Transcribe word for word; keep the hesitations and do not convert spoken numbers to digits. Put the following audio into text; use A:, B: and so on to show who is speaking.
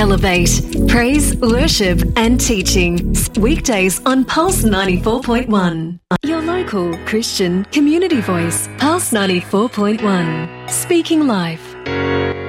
A: Elevate. Praise, worship and teaching. Weekdays on Pulse ninety-four point one. Your local Christian community voice. Pulse ninety-four point one. Speaking life.